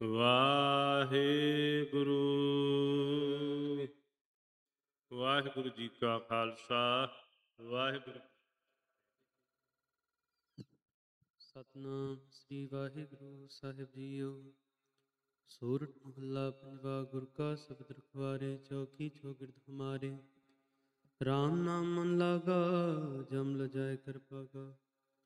ਵਾਹਿਗੁਰੂ ਵਾਹਿਗੁਰੂ ਜੀ ਕਾ ਖਾਲਸਾ ਵਾਹਿਗੁਰੂ। ਸਤਨਾਮ ਸ੍ਰੀ ਵਾਹਿਗੁਰੂ ਸਾਹਿਬ ਜੀਓ। ਸੋਰਠ ਮਹੱਲਾ ਪੰਜਵਾ। ਗੁਰ ਕਾ ਸ਼ਬਦ ਰਖਵਾਰੇ, ਚੌਕੀ ਚੌਗਿਰਦ ਹਮਾਰੇ। RAM ਨਾਮ ਮਨ ਲਾਗਾ, ਜਮ ਲਜਾਏ ਕਰ ਪਾਗਾ।